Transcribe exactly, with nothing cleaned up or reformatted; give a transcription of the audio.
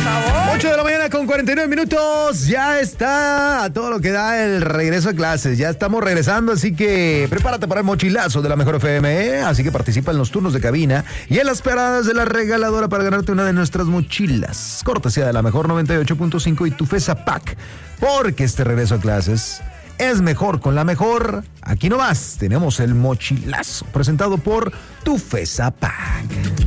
favor. ocho de la mañana con cuarenta y nueve minutos. Ya está a todo lo que da el regreso a clases. Ya estamos regresando, así que prepárate para el mochilazo de la Mejor F M. ¿eh? Así que participa en los turnos de cabina y en las paradas de la regaladora para ganarte una de nuestras mochilas. Cortesía de la Mejor noventa y ocho punto cinco y tu FESA Pack. Porque este regreso a clases es mejor con la mejor. Aquí nomás tenemos el mochilazo presentado por tu FESA Pack.